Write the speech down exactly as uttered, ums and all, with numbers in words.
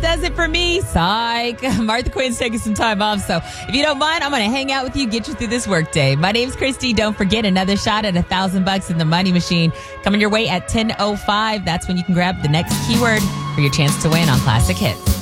does it for me. Psych. Martha Quinn's taking some time off, so if you don't mind, I'm going to hang out with you, get you through this workday. My name's Christy. Don't forget, another shot at a thousand bucks in the Money Machine coming your way at ten oh five. That's when you can grab the next keyword for your chance to win on Classic Hits.